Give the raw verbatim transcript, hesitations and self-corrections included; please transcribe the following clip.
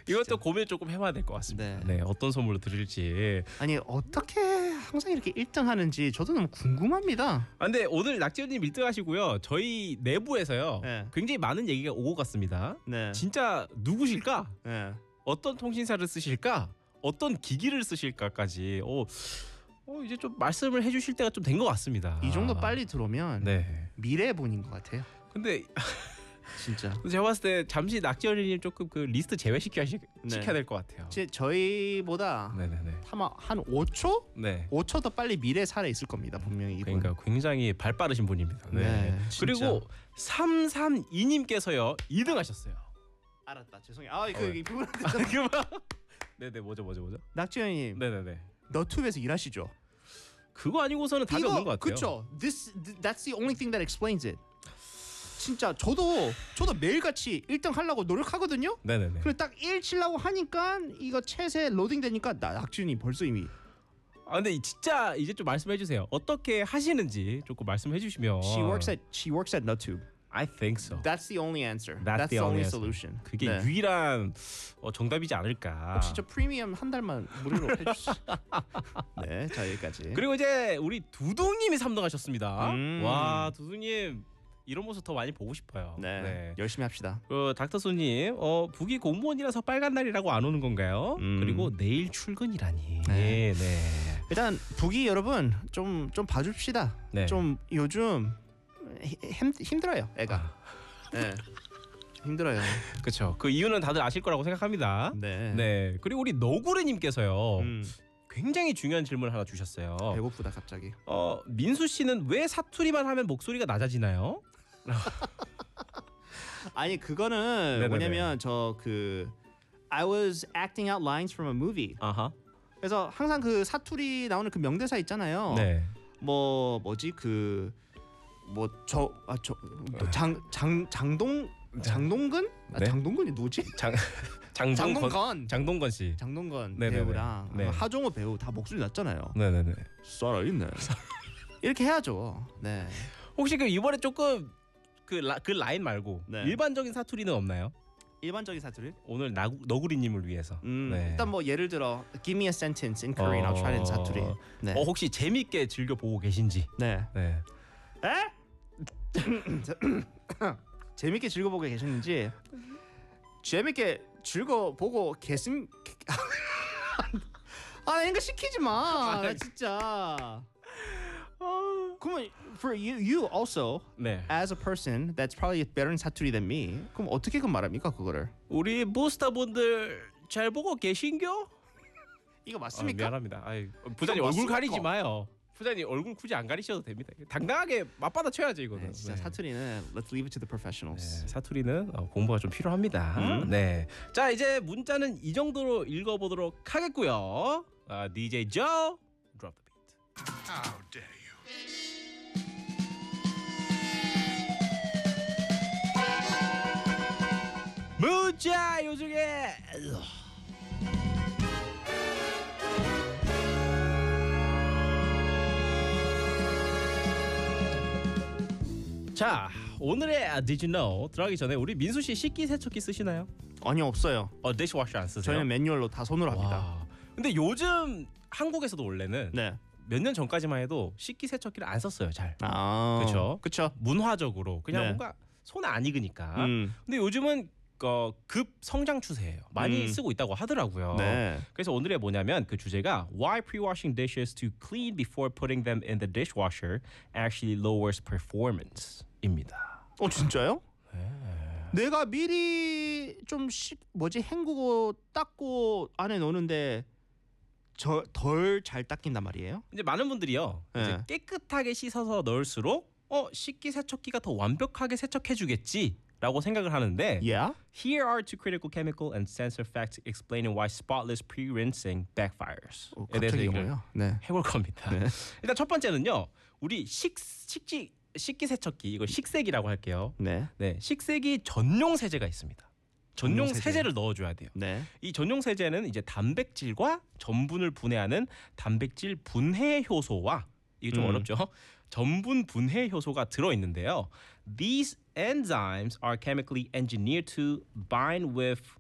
이것도 고민 조금 해봐야 될 것 같습니다. 네. 네, 어떤 선물로 드릴지. 아니 어떻게 항상 이렇게 일 등 하는지 저도 너무 궁금합니다. 아, 근데 오늘 낙지원님 일 등 하시고요. 저희 내부에서요. 네. 굉장히 많은 얘기가 오고 갔습니다. 네. 진짜 누구실까? 네. 어떤 통신사를 쓰실까? 어떤 기기를 쓰실까까지. 어, 어 이제 좀 말씀을 해주실 때가 좀 된 것 같습니다. 이 정도 빨리 들어오면 네. 미래본인 것 같아요. 근데 진짜 제가 봤을 때 잠시 낙지원님 조금 그 리스트 제외시켜야 네. 될 것 같아요. 제, 저희보다 네네네. 아마 한 오 초? 네. 오 초 더 빨리 미래 살아 있을 겁니다. 분명히 이분. 그러니까 굉장히 발 빠르신 분입니다. 네. 네, 그리고 삼삼이님께서요 이 등 하셨어요. 알았다. 죄송해요. 아, 그 어. 이 부분. 네네 뭐죠 뭐죠 뭐죠? 낙지현님. 네네네. 너튜브에서 일하시죠? 그거 아니고서는 답이 없는 것 같아요. 그렇죠. This that's the only thing that explains it. 진짜 저도 저도 매일같이 일 등 하려고 노력하거든요. 네네네. 그리고 딱 일 치려고 하니까 이거 챗에 로딩 되니까 나 낙지현이 벌써 이미. 아 근데 진짜 이제 좀 말씀해 주세요. 어떻게 하시는지 조금 말씀해 주시면. She works at she works at Notube. I think so. That's the only answer. That's, That's the the only only solution. 그게 네. 유일한 어, 정답이지 않을까. 혹시 저 프리미엄 한 달만 무료로 해주시. 네, 자 여기까지. 그리고 이제 우리 두둥님이 삼 등 하셨습니다. 음. 와 두둥님 이런 모습 더 많이 보고 싶어요. 네, 네. 열심히 합시다. 그 닥터소님, 어 북이 공무원이라서 빨간 날이라고 안 오는 건가요? 음. 그리고 내일 출근이라니. 네. 네, 네. 일단 북이 여러분 좀 좀 봐줍시다. 네. 좀 요즘 힘 힘들어요, 애가. 네, 힘들어요. 그렇죠. 그 이유는 다들 아실 거라고 생각합니다. 네. 네. 그리고 우리 너구리님께서요. 음, 굉장히 중요한 질문을 하나 주셨어요. 배고프다 갑자기. 어 민수 씨는 왜 사투리만 하면 목소리가 낮아지나요? 아니 그거는 네네네. 뭐냐면 저 그 I was acting out lines from a movie. 아하. 그래서 항상 그 사투리 나오는 그 명대사 있잖아요. 네. 뭐 뭐지 그 뭐 저 아 저 장 장 장동 장동근? 아, 네. 장동근이 누구지? 장 장동건 장동건. 장동건 씨. 장동건 네네네. 배우랑 네. 하정우 배우 다 목소리 났잖아요. 네네네. 살아있네. 이렇게 해야죠. 네. 혹시 그 이번에 조금 그, 라, 그 라인 말고 네. 일반적인 사투리는 없나요? 일반적인 사투리? 오늘 나, 너구리님을 위해서. 음, 네. 일단 뭐 예를 들어 Give me a sentence in Korean. I'll try it in 사투리. 네. 어 혹시 재밌게 즐겨 보고 계신지. 네. 네. 에? 재밌게 즐겨보고 계셨는지 재밌게 즐겨보고 계신 아 이거 시키지 마 나 진짜. 그러면 for you you also 네. as a person that's probably better in 사투리 than me 그럼 어떻게 그 말합니까 그거를? 우리 부스터분들 잘 보고 계신겨? 이거 아, 맞습니까? 미안합니다. 아이, 부장님 이거 얼굴 맞습니까? 가리지 마요. 부장님 얼굴 굳이 안 가리셔도 됩니다. 당당하게 맞받아 쳐야죠 이거는. 네, 진짜 네. 사투리는 let's leave it to the professionals. 네, 사투리는 어, 공부가 좀 필요합니다. 음. 네. 자 이제 문자는 이 정도로 읽어보도록 하겠고요. 아, 디제이 조 drop the beat. How dare you? 문자 요중에 자 오늘의 Did you know 들어가기 전에 우리 민수 씨 식기세척기 쓰시나요? 아니 없어요. 어 디시워셔 안 쓰세요? 저희는 매뉴얼로 다 손으로 합니다. 와. 근데 요즘 한국에서도 원래는 네. 몇 년 전까지만 해도 식기세척기를 안 썼어요 잘. 아 그쵸? 그쵸. 문화적으로 그냥 네. 뭔가 손에 안 익으니까. 음. 근데 요즘은 어, 급 성장 추세예요. 많이 음. 쓰고 있다고 하더라고요. 네. 그래서 오늘의 뭐냐면 그 주제가 Why pre-washing dishes to clean before putting them in the dishwasher actually lowers performance입니다. 어 진짜요? 내가 미리 좀 식 뭐지 헹구고 닦고 안에 넣는데 저 덜 잘 닦인단 말이에요? 이제 많은 분들이요. 네. 이제 깨끗하게 씻어서 넣을수록 어 식기세척기가 더 완벽하게 세척해주겠지. 라고 생각을 하는데 Yeah. Here are two critical chemical and sensor facts explaining why spotless pre-rinsing backfires. 어, 에 대해서 갑자기 얘기를 뭐요? 네. 해볼 겁니다. 네. 일단 첫 번째는요. 우리 식 식기 식기세척기 이걸 식세기라고 할게요. 네. 네, 식세기 전용 세제가 있습니다. 전용 전용 세제. 세제를 넣어줘야 돼요. 네. 이 전용 세제는 이제 단백질과 전분을 분해하는 단백질 분해 효소와 이게 좀 음. 어렵죠. 전분 분해 효소가 들어 있는데요. These enzymes are chemically engineered to bind with